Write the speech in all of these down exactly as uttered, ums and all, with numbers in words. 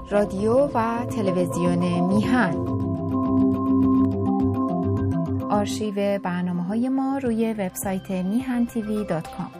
رادیو و تلویزیون میهن. آرشیو برنامه‌های ما روی وبسایت میهن تیوی دات کام.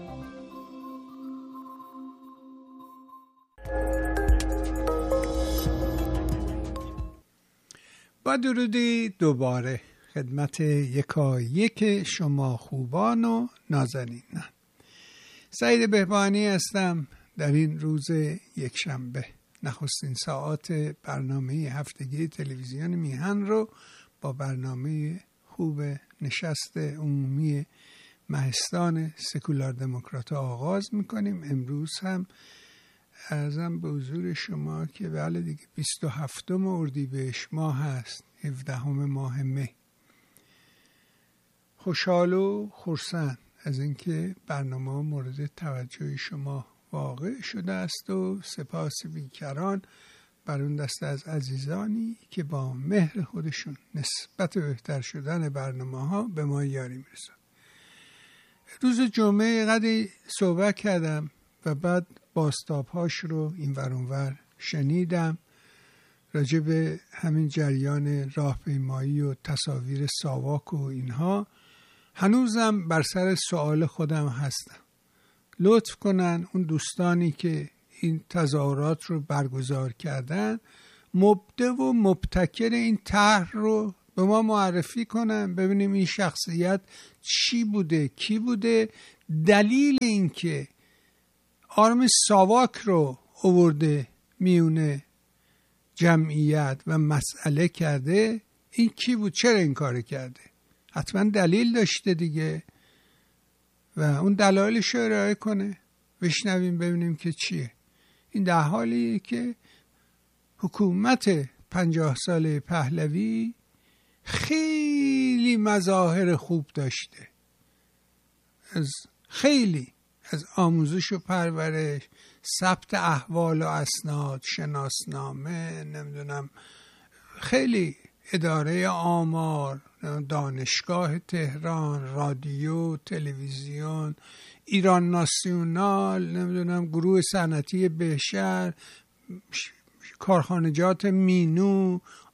با درودی دوباره خدمت یکا یک شما خوبان و نازنینان. سعید بهبانی هستم. در این روز یکشنبه نخستین ساعات برنامه هفتگی تلویزیون میهن رو با برنامه خوب نشست عمومی مهستان سکولار دموکرات آغاز میکنیم. امروز هم عرضم به حضور شما که بله دیگه بیست و هفتم اردیبهشت ماه هست، هفدهم ماه مه. خوشحال و خرسند از اینکه برنامه مورد توجه شما واقع شده است و سپاس بیکران بر اون دسته از عزیزانی که با مهر خودشون نسبت بهتر شدن برنامه ها به ما یاری میرسن. روز جمعه قدری صحبت کردم و بعد باستاب هاش رو این ور اون ور شنیدم راجع به همین جریان راهپیمایی و تصاویر ساواک و اینها. هنوزم بر سر سوال خودم هستم. لطف کنن اون دوستانی که این تظاهرات رو برگزار کردن مبدع و مبتکر این طرح رو به ما معرفی کنن، ببینیم این شخصیت چی بوده، کی بوده، دلیل این که آرم ساواک رو آورده میونه جمعیت و مسئله کرده، این کی بود، چرا این کار کرده. حتما دلیل داشته دیگه و اون دلایلش رو ارائه کنه، بشنویم ببینیم که چیه. این در حالیه که حکومت پنجاه ساله پهلوی خیلی مظاهر خوب داشته، از خیلی از آموزش و پرورش، ثبت احوال و اسناد، شناسنامه، نمیدونم خیلی اداره آمار، دانشگاه تهران، رادیو، تلویزیون، ایران ناسیونال، نمیدونم گروه صنعتی بهشهر، کارخانجات مینو،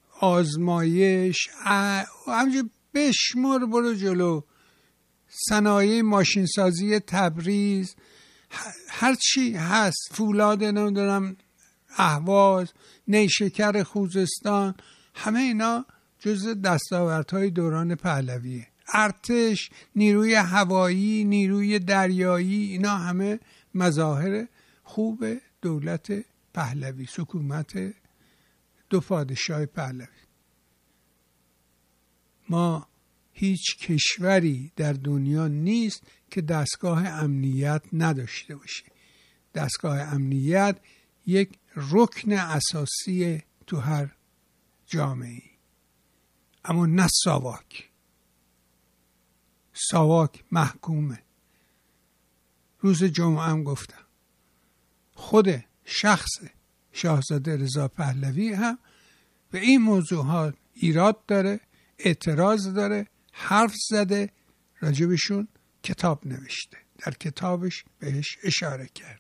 آزمایش، همینجور بشمر برو جلو، صنایع ماشینسازی تبریز، هرچی هست، فولاد نمیدونم اهواز، نیشکر خوزستان، همه اینا جز دستاوردهای دوران پهلویه. ارتش، نیروی هوایی، نیروی دریایی، اینا همه مظاهر خوب دولت پهلوی، حکومت دو پادشاه پهلوی. ما هیچ کشوری در دنیا نیست که دستگاه امنیت نداشته باشه. دستگاه امنیت یک رکن اساسی تو هر جامعه، اما نه ساواک. ساواک محکومه. روز جمعه هم گفتم خود شخص شاهزاده رضا پهلوی هم به این موضوعات ایراد داره، اعتراض داره، حرف زده، راجبشون کتاب نوشته، در کتابش بهش اشاره کرده.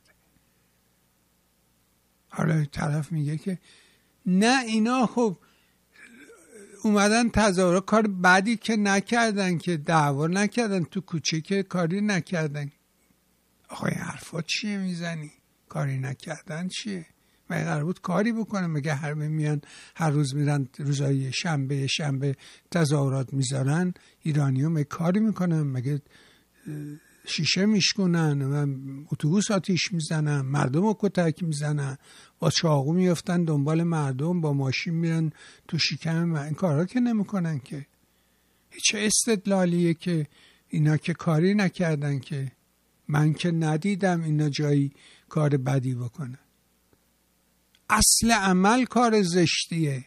حالا طرف میگه که نه اینا خب اومدن تظاهرات، کار بعدی که نکردن، که دعوا نکردن، تو کوچه که کاری نکردن. آخه این حرفا چیه میزنی؟ کاری نکردن چیه؟ مگه قرار بود کاری بکنن؟ مگه هر میان هر روز میرن روزای شنبه شنبه تظاهرات میذارن؟ ایرانی‌ها مگه کاری میکنن؟ مگه شیشه میشکنن و اتوبوس آتیش میزنن، مردم رو کتک میزنن، با چاقو میافتن دنبال مردم، با ماشین میرن تو شکم؟ این کارا که نمیکنن که. چه استدلالیه که اینا که کاری نکردن، که من که ندیدم اینا جایی کار بدی بکنن. اصل عمل کار زشتیه.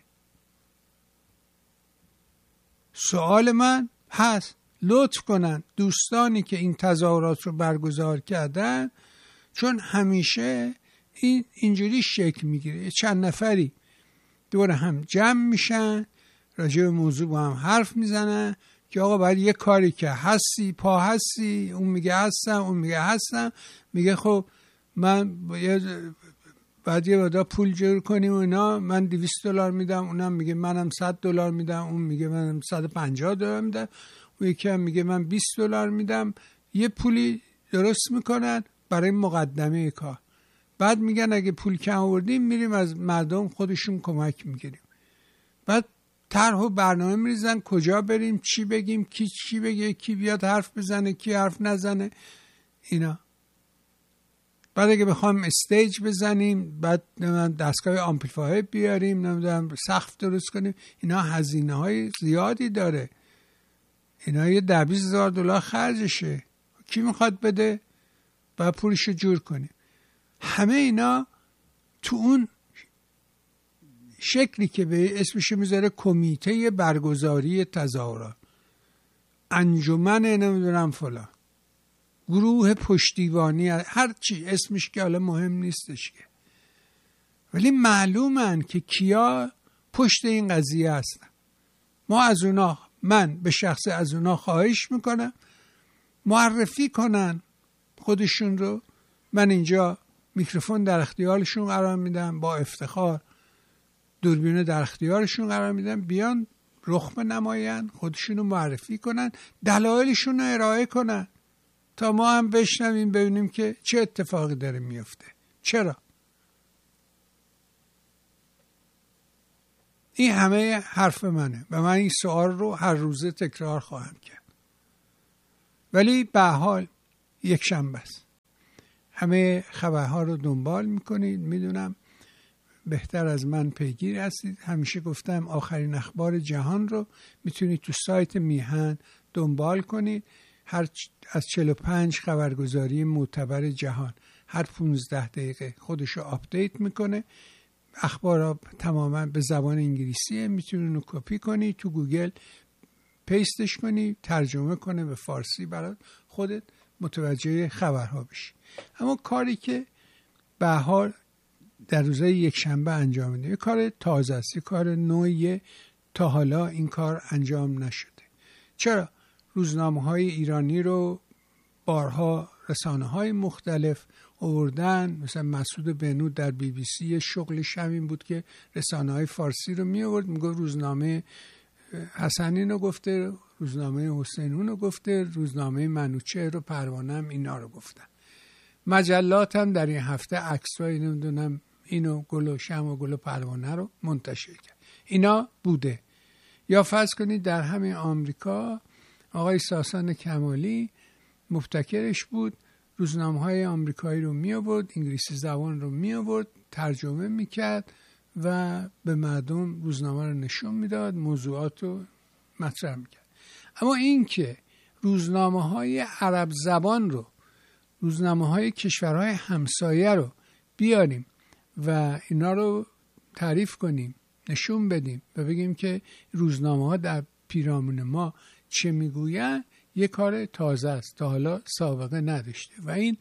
سوال من هست، لطف کنن دوستانی که این تظاهرات رو برگزار کردن، چون همیشه این اینجوری شکل میگیره، چند نفری دور هم جمع میشن، راجع به موضوع با هم حرف میزنن که آقا باید یه کاری که هستی پا هستی، اون میگه هستم، اون میگه هستم، میگه خب من باید بعد یه مقدار پول جور کنیم و اینا، من دویست دلار میدم، اونم میگه منم صد دلار میدم، اون میگه منم صد و پنجاه دلار میدم، اون یکی هم میگه من بیست دلار میدم. یه پولی درست میکنن برای مقدمه کار. بعد میگن اگه پول کم آوردیم میریم از مردم خودشون کمک میگیریم. بعد طرح و برنامه میریزن کجا بریم، چی بگیم، کی چی بگه، کی بیاد حرف بزنه، کی حرف نزنه، اینا. بعد اگه بخوام استیج بزنیم، بعد نمیدونم دستگاه آمپلیفایر بیاریم، نمیدونم سقف درست کنیم، اینا هزینه های زیادی داره. اینا یه ده بیست هزار دلار خرجشه. کی میخواد بده؟ بعد پولشو جور کنیم. همه اینا تو اون شکلی که به اسمش میذاره کمیته برگزاری تظاهرات، انجمن نمیدونم فلان، گروه پشتیبانی، هر چی اسمش که حالا مهم نیستش که، ولی معلومن که کیا پشت این قضیه هستن. ما از اونا، من به شخص از اونا خواهش میکنم معرفی کنن خودشون رو. من اینجا میکروفون در اختیارشون قرار میدم، با افتخار دوربین در اختیارشون قرار میدم، بیان رخ نماین، خودشون رو معرفی کنن، دلایلشون رو ارائه کنن تا ما هم بشنویم ببینیم که چه اتفاقی داره میفته. چرا؟ این همه حرف منه و من این سوال رو هر روزه تکرار خواهم کرد. ولی به حال یک شنبه است، همه خبرها رو دنبال میکنید، میدونم بهتر از من پیگیر هستید. همیشه گفتم آخرین اخبار جهان رو میتونید تو سایت میهن دنبال کنید. هر از چهل و پنج خبرگزاری معتبر جهان هر پانزده دقیقه خودش رو آپدیت میکنه. اخبار تماما به زبان انگلیسیه، میتونید اونو کپی کنی تو گوگل پیستش کنی، ترجمه کنه به فارسی برات، خودت متوجه خبرها بشی. اما کاری که به حال در روزهای یک شنبه انجام میده، یه کار تازه است، یه کار نوعیه، تا حالا این کار انجام نشده. چرا؟ روزنامه‌های ایرانی رو بارها رسانه‌های مختلف آوردن، مثلا مسعود بنود در بی بی سی شغلش همین بود که رسانه‌های فارسی رو می آورد، میگه روزنامه حسنین رو گفته، روزنامه حسینون رو گفته، روزنامه منوچهر و پروانه هم اینا رو گفتن. مجلات هم در این هفته عکسای نمیدونم اینو گل و شم و گل و پروانه رو منتشر کرد. اینا بوده. یا فرض کنید در همین آمریکا آقای ساسان کمالی مبتکرش بود، روزنامه‌های آمریکایی رو می آورد، انگلیسی زبان رو می آورد، ترجمه میکرد و به مردم روزنامه رو نشون میداد، موضوعات رو مطرح میکرد. اما این که روزنامه‌های عرب زبان رو، روزنامه‌های کشورهای همسایه رو بیاریم و اینا رو تعریف کنیم، نشون بدیم و بگیم که روزنامه‌ها در پیرامون ما چه میگوین، یه کار تازه است، تا حالا سابقه نداشته و این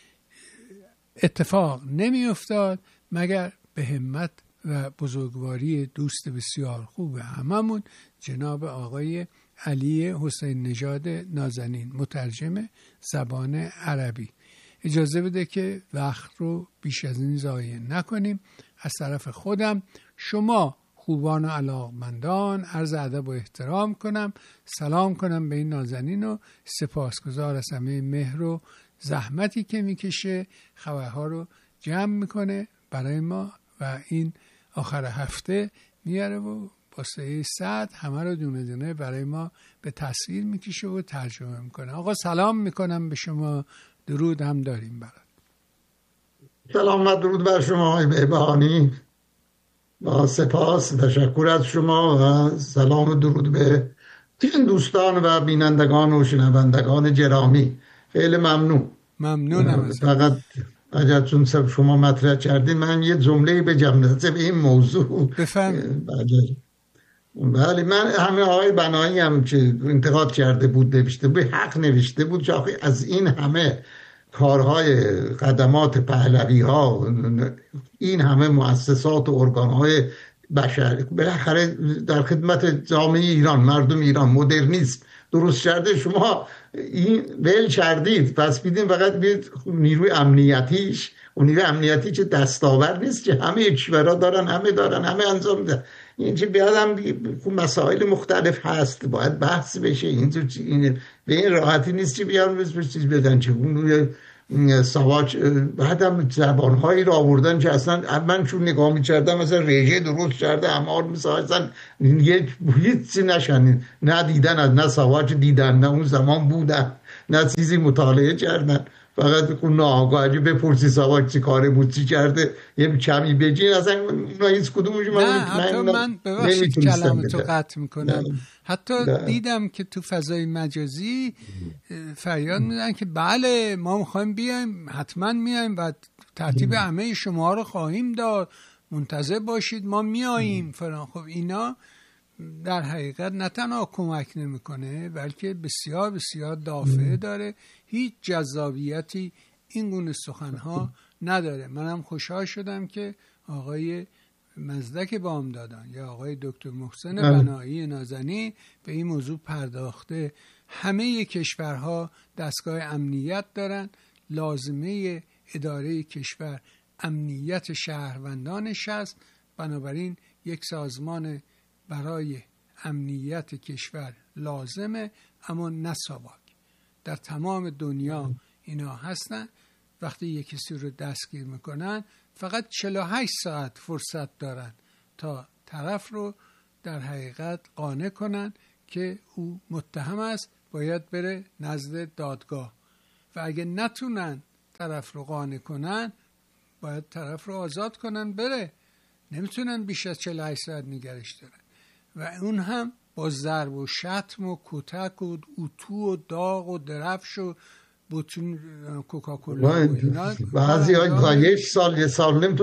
اتفاق نمی افتاد مگر به همت و بزرگواری دوست بسیار خوب هممون جناب آقای علی حسین نژاد نازنین، مترجم زبان عربی. اجازه بده که وقت رو بیش از این ضایع نکنیم. از طرف خودم شما خوبان و علاقمندان عرض ادب و احترام کنم، سلام کنم به این نازنین و سپاسگزار از همه مهر و زحمتی که میکشه، خبرها رو جمع میکنه برای ما و این آخر هفته میاره و با سه ساعت همه رو دونه دونه برای ما به تصویر میکشه و ترجمه میکنه. آقا سلام میکنم به شما، درود هم داریم برات. سلام و درود بر شما آقای بهبهانی، با سپاس تشکر از شما و سلام و درود به این دوستان و بینندگان و شنوندگان گرامی. خیلی ممنون. ممنونم. فقط اگر چون شما مطرح کردین من یه جمله بگم نظر به این موضوع. بفهم. بله، من همه آقای بنایی هم که انتقاد کرده بود نوشته به حق نوشته بود که آخه از این همه کارهای خدمات پهلوی ها، این همه مؤسسات و ارگان های بشر بالاخره در خدمت جامعه ایران، مردم ایران، مدرنیسم درست کرده، شما این ول کردید، پس بیدین فقط بید نیروی امنیتیش اون نیروی امنیتی چه دستاورد نیست که همه کشورها دارن، همه دارن، همه انجام میدن. این چه بیادم مسائل مختلف هست باید بحث بشه. این تو این به این راحتی نیست که بیان بس چیز بدن چه اون سواج بعدم زبانهایی را آوردن که اصلا من چون نگاه می‌کردم مثلا رژه درست کرده امار می‌سازن یک هیچی نشن، نه دیدن از نه سواج دیدن، نه اون زمان بودن، نه چیزی مطالعه کردن، فقط اون ناآگاهی بپرسی سواج چی کاره بود چی کرده یه کمی بگین اصلا هیچ کدومش من نه حتی من ببخشید کلامتو قطع میکنم، حتی ده. دیدم که تو فضای مجازی فریاد میدن که بله ما میخوایم بیایم، حتما میایم و ترتیب همه شما رو خواهیم داد، منتظر باشید ما میاییم فلان. خب اینا در حقیقت نه تنها کمک نمیکنه بلکه بسیار بسیار دافعه داره، هیچ جذابیتی این گونه سخنها نداره. منم خوشحال شدم که آقای مزدک بامدادان یا آقای دکتر محسن بنایی نازنین به این موضوع پرداخته. همه کشورها دستگاه امنیت دارن، لازمه اداره کشور امنیت شهروندانش هست، بنابراین یک سازمان برای امنیت کشور لازمه، اما نه ساواک. در تمام دنیا اینا هستن. وقتی یک کسی رو دستگیر میکنن فقط چهل و هشت ساعت فرصت دارن تا طرف رو در حقیقت قانع کنن که او متهم است، باید بره نزد دادگاه و اگه نتونن طرف رو قانع کنن باید طرف رو آزاد کنن بره، نمیتونن بیش از چهل و هشت ساعت نگرش دارن و اون هم با ضرب و شتم و کتک و اتو و داغ و درفش و بوتون کوکاکولا و اینا. بعضی ها یک سال یه سال نمیتونن